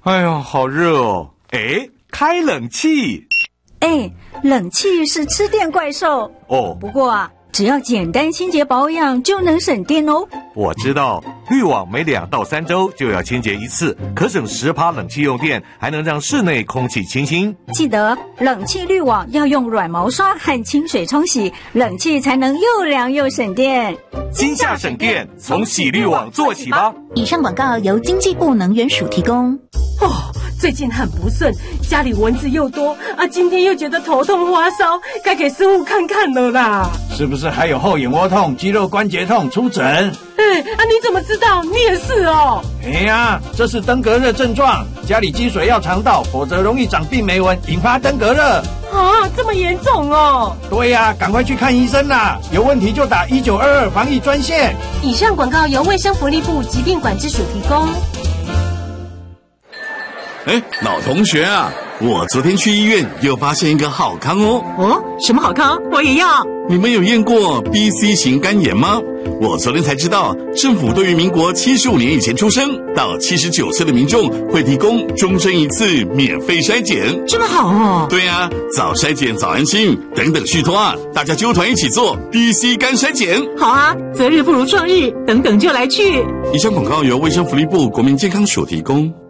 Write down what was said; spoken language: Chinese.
哎呀，好热哦！哎，开冷气。 冷气是吃电怪兽哦。 不过啊，只要简单清洁保养就能省电哦。 我知道，滤网每2到3周就要清洁一次，可省10%冷气用电，还能让室内空气清新。 记得冷气滤网要用软毛刷和清水冲洗，冷气才能又凉又省电。 今夏省电，从洗滤网做起吧。 以上广告由经济部能源署提供。 最近很不顺，家里蚊子又多啊，今天又觉得头痛发烧，该给师傅看看了啦。 是不是还有后眼窝痛、肌肉关节痛？出诊。 你怎么知道？你也是哦。 这是登革热症状，家里积水要肠道，否则容易长病媒蚊，引发登革热。 这么严重哦？ 对呀，赶快去看医生啦！有问题就打1922防疫专线。 以上广告由卫生福利部疾病管制署提供。 老同学啊，我昨天去医院又发现一个好康哦。 什么好康？我也要。 你们有验过 BC 型肝炎吗？我昨天才知道，政府对于民国75年以前出生到79岁的民众会提供终身一次免费筛检。 这么好哦？ 对啊，早筛检早安心，等等续托啊，大家揪团一起做 BC 肝筛检。 好啊，择日不如撞日，等等就来去。 以上广告由卫生福利部国民健康署提供。